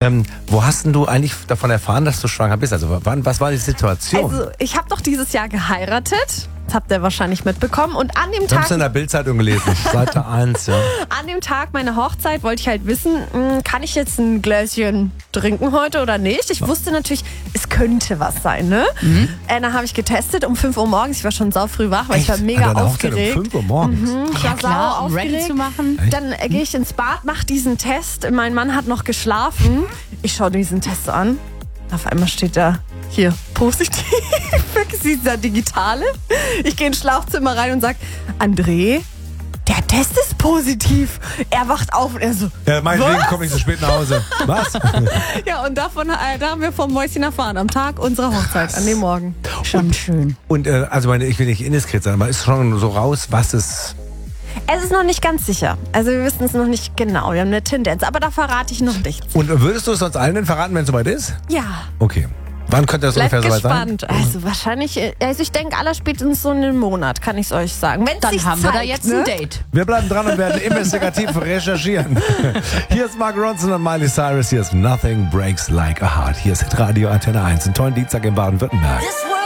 Wo hast denn du eigentlich davon erfahren, dass du schwanger bist? Also was war die Situation? Also, ich habe doch dieses Jahr geheiratet. Das habt ihr wahrscheinlich mitbekommen. Und an dem Ich hab's Tag, in der Bildzeitung gelesen. Seite 1, ja. an dem Tag meiner Hochzeit wollte ich halt wissen, kann ich jetzt ein Gläschen trinken heute oder nicht? Ich wusste natürlich, es könnte was sein, ne? Dann habe ich getestet um 5 Uhr morgens. Ich war schon saufrüh wach, weil ich war mega An deiner Hochzeit aufgeregt. um 5 Uhr morgens. Ich war sau um ready aufgeregt. zu machen. Dann gehe ich ins Bad, mache diesen Test. Mein Mann hat noch geschlafen. Ich schaue diesen Test so an. Auf einmal steht da, hier, positiv. Dieser digitale. Ich gehe ins Schlafzimmer rein und sage, André, der Test ist positiv. Er wacht auf und er so, Ja, meinetwegen komme ich so spät nach Hause. Was? ja, und da haben wir vom Mäuschen erfahren, am Tag unserer Hochzeit, an dem Morgen. Schon schön. Und also ich will nicht indiskret sein, aber ist schon so raus, was es... Es ist noch nicht ganz sicher. Also wir wissen es noch nicht genau. Wir haben eine Tendenz, aber da verrate ich noch nichts. Und würdest du es uns allen denn verraten, wenn es soweit ist? Ja. Okay. Wann könnte das Bleibt ungefähr soweit sein? gespannt. Also wahrscheinlich, ich denke allerspätestens so einen Monat, kann ich es euch sagen. Wenn's Dann sich haben wir da zeigt, jetzt ne? ein Date. Wir bleiben dran und werden investigativ recherchieren. Hier ist Mark Ronson und Miley Cyrus. Hier ist Nothing Breaks Like a Heart. Hier ist Radio Antenne 1. Einen tollen Dienstag in Baden-Württemberg.